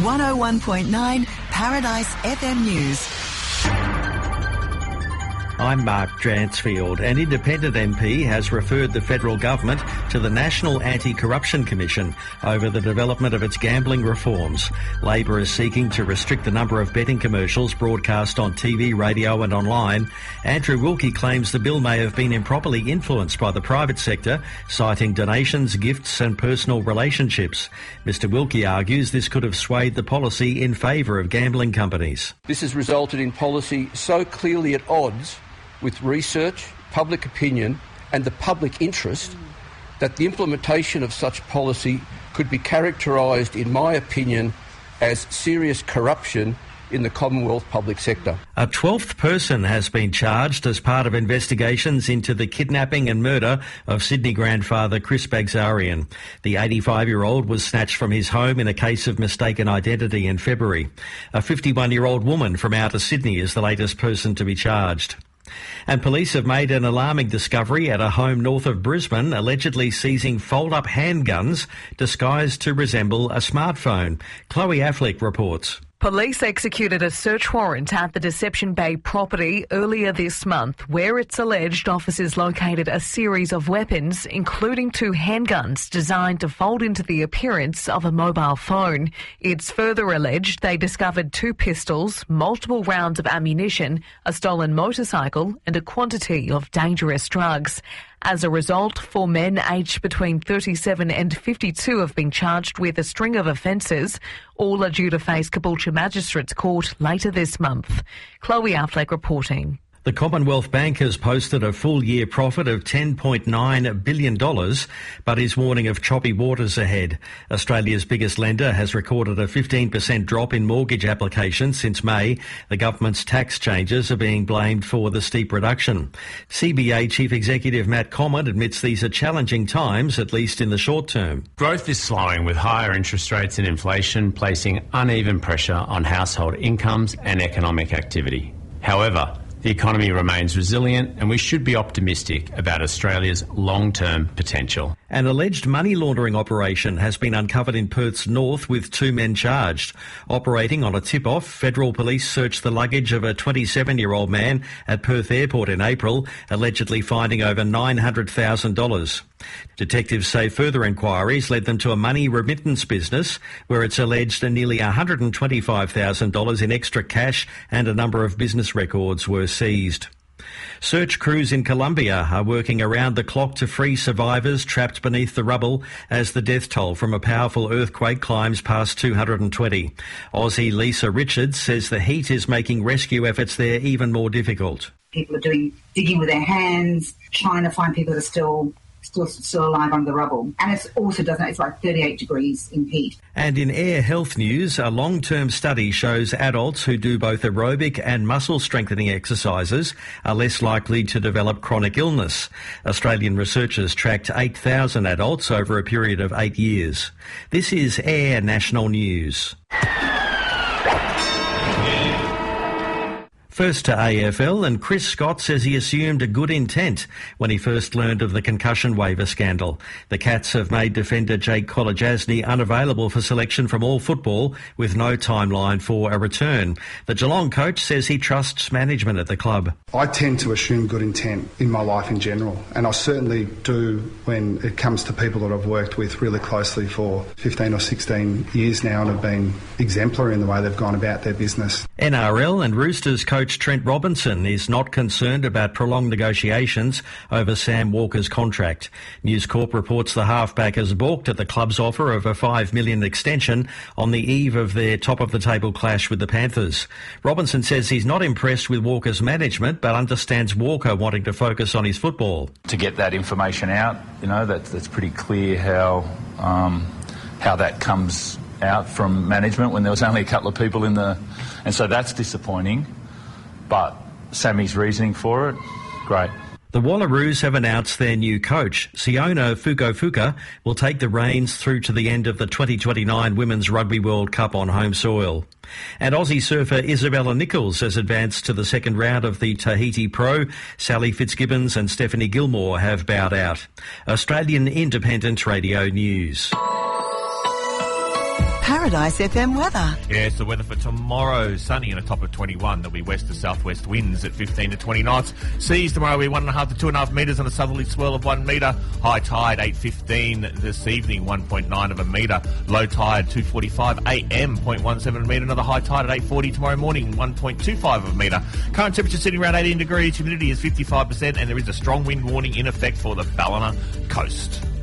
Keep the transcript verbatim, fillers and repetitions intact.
one oh one point nine Paradise F M News. I'm Mark Dransfield. An independent M P has referred the federal government to the National Anti-Corruption Commission over the development of its gambling reforms. Labor is seeking to restrict the number of betting commercials broadcast on T V, radio and online. Andrew Wilkie claims the bill may have been improperly influenced by the private sector, citing donations, gifts and personal relationships. Mister Wilkie argues this could have swayed the policy in favour of gambling companies. This has resulted in policy so clearly at odds with research, public opinion and the public interest that the implementation of such policy could be characterised, in my opinion, as serious corruption in the Commonwealth public sector. A twelfth person has been charged as part of investigations into the kidnapping and murder of Sydney grandfather Chris Bagzarian. The eighty-five-year-old was snatched from his home in a case of mistaken identity in February. A fifty-one-year-old woman from outer Sydney is the latest person to be charged. And police have made an alarming discovery at a home north of Brisbane, allegedly seizing fold-up handguns disguised to resemble a smartphone. Chloe Affleck reports. Police executed a search warrant at the Deception Bay property earlier this month, where it's alleged officers located a series of weapons, including two handguns designed to fold into the appearance of a mobile phone. It's further alleged they discovered two pistols, multiple rounds of ammunition, a stolen motorcycle and a quantity of dangerous drugs. As a result, four men aged between thirty-seven and fifty-two have been charged with a string of offences. All are due to face Caboolture Magistrates Court later this month. Chloe Affleck reporting. The Commonwealth Bank has posted a full-year profit of ten point nine billion dollars, but is warning of choppy waters ahead. Australia's biggest lender has recorded a fifteen percent drop in mortgage applications since May. The government's tax changes are being blamed for the steep reduction. C B A Chief Executive Matt Comyn admits these are challenging times, at least in the short term. Growth is slowing, with higher interest rates and inflation placing uneven pressure on household incomes and economic activity. However, the economy remains resilient and we should be optimistic about Australia's long-term potential. An alleged money laundering operation has been uncovered in Perth's north with two men charged. Operating on a tip-off, federal police searched the luggage of a twenty-seven-year-old man at Perth Airport in April, allegedly finding over nine hundred thousand dollars. Detectives say further inquiries led them to a money remittance business where it's alleged nearly one hundred twenty-five thousand dollars in extra cash and a number of business records were seized. Search crews in Colombia are working around the clock to free survivors trapped beneath the rubble as the death toll from a powerful earthquake climbs past two hundred twenty. Aussie Lisa Richards says the heat is making rescue efforts there even more difficult. People are doing digging with their hands, trying to find people that are still Still, still alive under the rubble. And it also doesn't, it's like thirty-eight degrees in heat. And in air health news, a long-term study shows adults who do both aerobic and muscle strengthening exercises are less likely to develop chronic illness. Australian researchers tracked eight thousand adults over a period of eight years. This is Air National News. First to A F L, and Chris Scott says he assumed a good intent when he first learned of the concussion waiver scandal. The Cats have made defender Jake Kolodjasny unavailable for selection from all football with no timeline for a return. The Geelong coach says he trusts management at the club. I tend to assume good intent in my life in general, and I certainly do when it comes to people that I've worked with really closely for fifteen or sixteen years now and have been exemplary in the way they've gone about their business. N R L and Roosters coach Trent Robinson is not concerned about prolonged negotiations over Sam Walker's contract. News Corp reports the halfback has balked at the club's offer of a five million dollars extension on the eve of their top-of-the-table clash with the Panthers. Robinson says he's not impressed with Walker's management but understands Walker wanting to focus on his football. To get that information out, you know, that, that's pretty clear how um, how that comes out from management when there was only a couple of people in the... And so that's disappointing. But Sammy's reasoning for it, great. The Wallaroos have announced their new coach. Siona Fukufuka will take the reins through to the end of the twenty twenty-nine Women's Rugby World Cup on home soil. And Aussie surfer Isabella Nichols has advanced to the second round of the Tahiti Pro. Sally Fitzgibbons and Stephanie Gilmore have bowed out. Australian Independent Radio News. Paradise F M weather. Yes, the weather for tomorrow, sunny and a top of twenty-one. There'll be west to southwest winds at fifteen to twenty knots. Seas tomorrow will be one and a half to two and a half metres on a southerly swell of one metre. High tide eight fifteen this evening, one point nine of a metre. Low tide two forty-five a m, zero point one seven metre. Another high tide at eight forty tomorrow morning, one point two five of a metre. Current temperature sitting around eighteen degrees, humidity is fifty-five percent, and there is a strong wind warning in effect for the Ballina coast.